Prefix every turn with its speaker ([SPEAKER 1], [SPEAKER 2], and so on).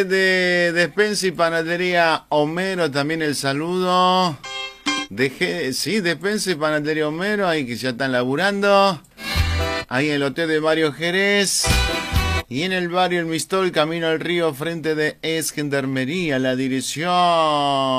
[SPEAKER 1] De Despensa y Panadería Homero, también el saludo. Sí, Despensa y Panadería Homero, ahí que ya están laburando. Ahí en el hotel de Mario Jerez. Y en el barrio El Mistol, camino al río, frente de Gendarmería, la dirección.